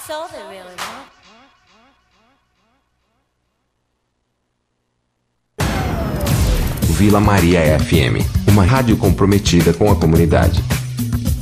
So they really want. Vila Maria FM, uma rádio comprometida com a comunidade.